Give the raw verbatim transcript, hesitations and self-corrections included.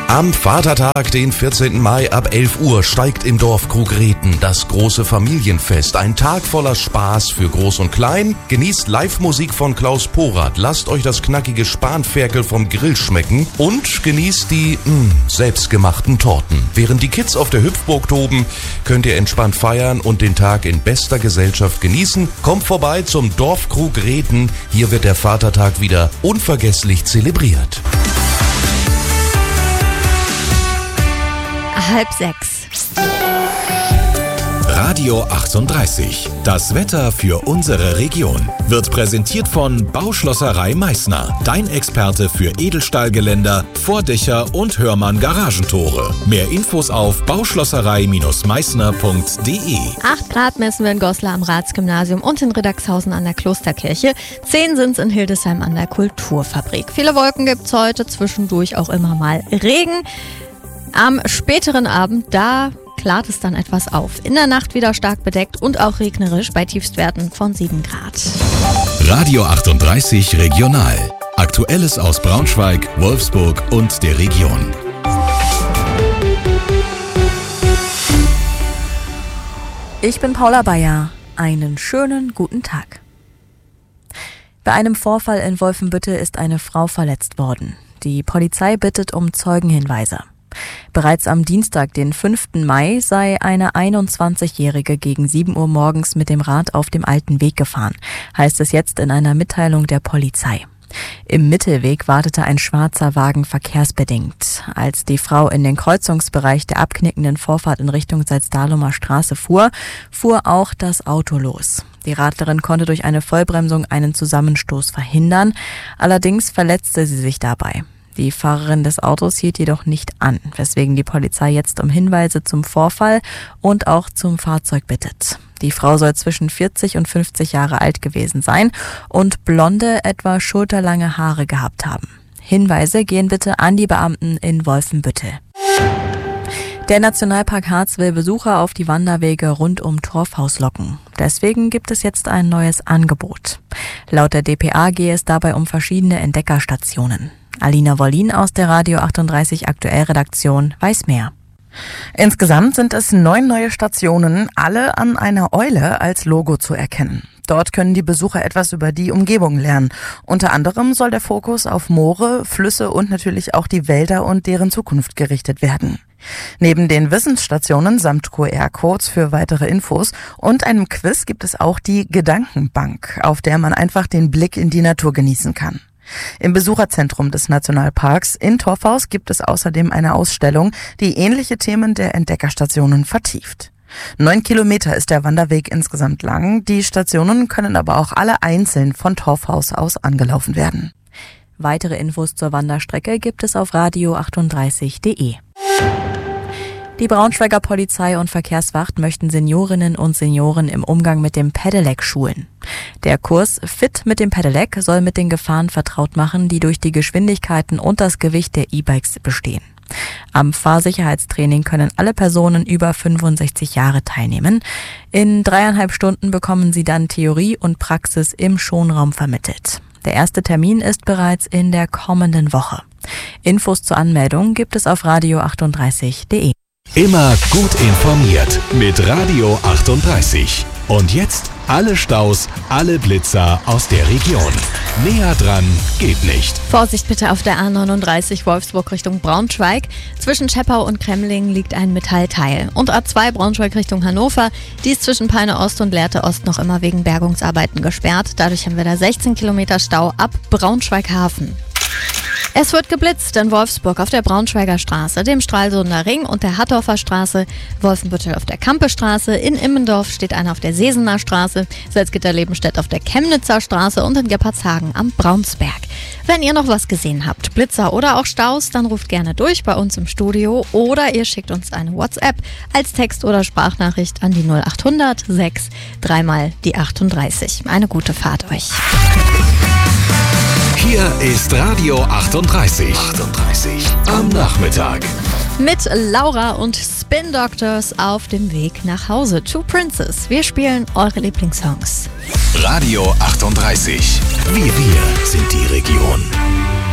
Am Vatertag, den vierzehnten Mai ab elf Uhr, steigt im Dorf Krugrethen das große Familienfest. Ein Tag voller Spaß für Groß und Klein. Genießt Live-Musik von Klaus Porath. Lasst euch das knackige Spanferkel vom Grill schmecken und genießt die mh, selbstgemachten Torten. Während die Kids auf der Hüpfburg toben, könnt ihr entspannt feiern und den Tag in bester Gesellschaft genießen. Kommt vorbei zum Dorf Krugrethen. Hier wird der Vatertag wieder unvergesslich zelebriert. Halb sechs. Radio achtunddreißig. Das Wetter für unsere Region wird präsentiert von Bauschlosserei Meißner. Dein Experte für Edelstahlgeländer, Vordächer und Hörmann-Garagentore. Mehr Infos auf bauschlosserei Meißner punkt de. acht Grad messen wir in Goslar am Ratsgymnasium und in Riddagshausen an der Klosterkirche. zehn sind es in Hildesheim an der Kulturfabrik. Viele Wolken gibt es heute, zwischendurch auch immer mal Regen. Am späteren Abend, da klart es dann etwas auf. In der Nacht wieder stark bedeckt und auch regnerisch bei Tiefstwerten von sieben Grad. Radio achtunddreißig Regional. Aktuelles aus Braunschweig, Wolfsburg und der Region. Ich bin Paula Bayer. Einen schönen guten Tag. Bei einem Vorfall in Wolfenbüttel ist eine Frau verletzt worden. Die Polizei bittet um Zeugenhinweise. Bereits am Dienstag, den fünften Mai, sei eine einundzwanzigjährige gegen sieben Uhr morgens mit dem Rad auf dem alten Weg gefahren, heißt es jetzt in einer Mitteilung der Polizei. Im Mittelweg wartete ein schwarzer Wagen verkehrsbedingt. Als die Frau in den Kreuzungsbereich der abknickenden Vorfahrt in Richtung Salzdahlumer Straße fuhr, fuhr auch das Auto los. Die Radlerin konnte durch eine Vollbremsung einen Zusammenstoß verhindern, allerdings verletzte sie sich dabei. Die Fahrerin des Autos hielt jedoch nicht an, weswegen die Polizei jetzt um Hinweise zum Vorfall und auch zum Fahrzeug bittet. Die Frau soll zwischen vierzig und fünfzig Jahre alt gewesen sein und blonde, etwa schulterlange Haare gehabt haben. Hinweise gehen bitte an die Beamten in Wolfenbüttel. Der Nationalpark Harz will Besucher auf die Wanderwege rund um Torfhaus locken. Deswegen gibt es jetzt ein neues Angebot. Laut der D P A gehe es dabei um verschiedene Entdeckerstationen. Alina Wollin aus der Radio achtunddreißig Aktuell-Redaktion weiß mehr. Insgesamt sind es neun neue Stationen, alle an einer Eule als Logo zu erkennen. Dort können die Besucher etwas über die Umgebung lernen. Unter anderem soll der Fokus auf Moore, Flüsse und natürlich auch die Wälder und deren Zukunft gerichtet werden. Neben den Wissensstationen samt Q R-Codes für weitere Infos und einem Quiz gibt es auch die Gedankenbank, auf der man einfach den Blick in die Natur genießen kann. Im Besucherzentrum des Nationalparks in Torfhaus gibt es außerdem eine Ausstellung, die ähnliche Themen der Entdeckerstationen vertieft. Neun Kilometer ist der Wanderweg insgesamt lang, die Stationen können aber auch alle einzeln von Torfhaus aus angelaufen werden. Weitere Infos zur Wanderstrecke gibt es auf radio achtunddreißig punkt de. Die Braunschweiger Polizei und Verkehrswacht möchten Seniorinnen und Senioren im Umgang mit dem Pedelec schulen. Der Kurs Fit mit dem Pedelec soll mit den Gefahren vertraut machen, die durch die Geschwindigkeiten und das Gewicht der E-Bikes bestehen. Am Fahrsicherheitstraining können alle Personen über fünfundsechzig Jahre teilnehmen. In dreieinhalb Stunden bekommen sie dann Theorie und Praxis im Schonraum vermittelt. Der erste Termin ist bereits in der kommenden Woche. Infos zur Anmeldung gibt es auf radio achtunddreißig punkt de. Immer gut informiert mit Radio achtunddreißig. Und jetzt alle Staus, alle Blitzer aus der Region. Näher dran geht nicht. Vorsicht bitte auf der A neununddreißig Wolfsburg Richtung Braunschweig. Zwischen Scheppau und Kremling liegt ein Metallteil. Und A zwei Braunschweig Richtung Hannover, die ist zwischen Peine Ost und Lehrte Ost noch immer wegen Bergungsarbeiten gesperrt. Dadurch haben wir da sechzehn Kilometer Stau ab Braunschweig-Hafen. Es wird geblitzt in Wolfsburg auf der Braunschweiger Straße, dem Stralsunder Ring und der Hattorfer Straße, Wolfenbüttel auf der Kampestraße, in Immendorf steht einer auf der Sesener Straße, Salzgitter-Lebenstedt auf der Chemnitzer Straße und in Gebhardshagen am Braunsberg. Wenn ihr noch was gesehen habt, Blitzer oder auch Staus, dann ruft gerne durch bei uns im Studio oder ihr schickt uns eine WhatsApp als Text- oder Sprachnachricht an die null achthundert sechs dreimal die achtunddreißig. Eine gute Fahrt euch. Hier ist Radio achtunddreißig. achtunddreißig am Nachmittag. Mit Laura und Spin Doctors auf dem Weg nach Hause. Two Princes. Wir spielen eure Lieblingssongs. Radio achtunddreißig. Wir, wir sind die Region.